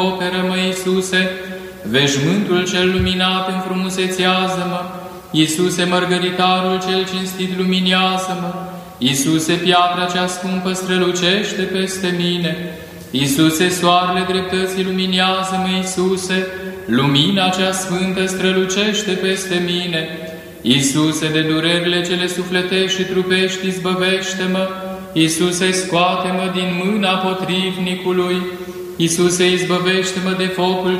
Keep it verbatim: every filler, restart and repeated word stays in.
operă, mă, Iisuse, veșmântul cel luminat înfrumusețează-mă, Iisuse, mărgăritarul cel cinstit luminează-mă, Iisuse, piatra cea scumpă strălucește peste mine, Iisuse, soarele dreptății luminează-mă, Iisuse, lumina cea sfântă strălucește peste mine, Iisuse, de durerile cele sufletești și trupești izbăvește-mă, Iisuse, scoate-mă din mâna potrivnicului, Iisuse, izbăvește-mă de focul